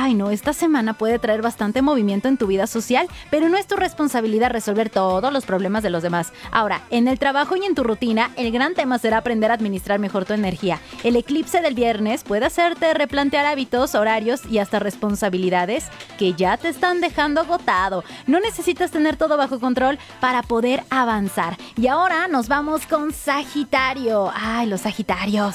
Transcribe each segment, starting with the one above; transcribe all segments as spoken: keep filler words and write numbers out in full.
Ay, no, esta semana puede traer bastante movimiento en tu vida social, pero no es tu responsabilidad resolver todos los problemas de los demás. Ahora, en el trabajo y en tu rutina, el gran tema será aprender a administrar mejor tu energía. El eclipse del viernes puede hacerte replantear hábitos, horarios y hasta responsabilidades que ya te están dejando agotado. No necesitas tener todo bajo control para poder avanzar. Y ahora nos vamos con Sagitario. Ay, los Sagitarios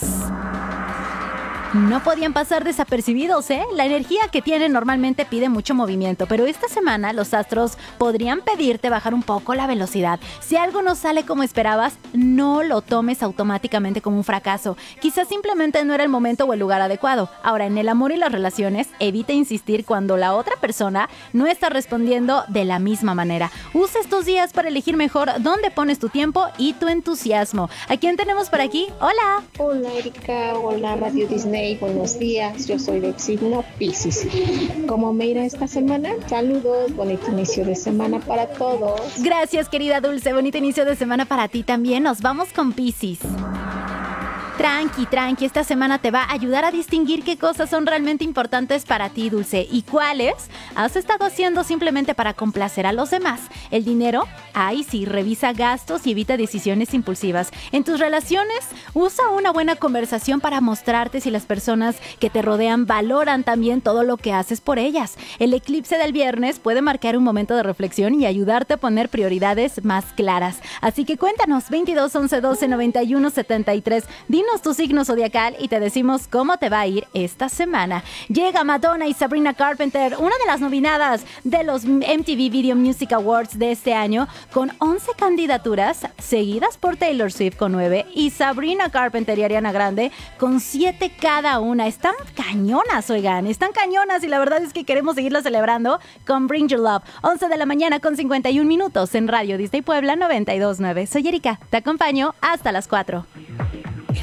no podían pasar desapercibidos, ¿eh? La energía que tienen normalmente pide mucho movimiento, pero esta semana los astros podrían pedirte bajar un poco la velocidad. Si algo no sale como esperabas, no lo tomes automáticamente como un fracaso. Quizás simplemente no era el momento o el lugar adecuado. Ahora, en el amor y las relaciones, evita insistir cuando la otra persona no está respondiendo de la misma manera. Usa estos días para elegir mejor dónde pones tu tiempo y tu entusiasmo. ¿A quién tenemos por aquí? ¡Hola! Hola, Erika. Hola, Radio Disney. Buenos días, yo soy del signo Piscis. ¿Cómo me irá esta semana? Saludos, bonito inicio de semana para todos. Gracias, querida Dulce, bonito inicio de semana para ti también. Nos vamos con Piscis. Tranqui, tranqui, esta semana te va a ayudar a distinguir qué cosas son realmente importantes para ti, Dulce, y cuáles has estado haciendo simplemente para complacer a los demás. El dinero, ay sí, revisa gastos y evita decisiones impulsivas. En tus relaciones, usa una buena conversación para mostrarte si las personas que te rodean valoran también todo lo que haces por ellas. El eclipse del viernes puede marcar un momento de reflexión y ayudarte a poner prioridades más claras. Así que cuéntanos, veintidós, once, doce, noventa y uno, setenta y tres. Dinos tu signo zodiacal y te decimos cómo te va a ir esta semana. Llega Madonna y Sabrina Carpenter, una de las nominadas de los M T V Video Music Awards de este año, con once candidaturas, seguidas por Taylor Swift con nueve y Sabrina Carpenter y Ariana Grande con siete cada una. Están cañonas, oigan, están cañonas y la verdad es que queremos seguirlo celebrando con Bring Your Love. once de la mañana con cincuenta y un minutos en Radio Disney Puebla noventa y dos punto nueve. Soy Erika, te acompaño hasta las cuatro.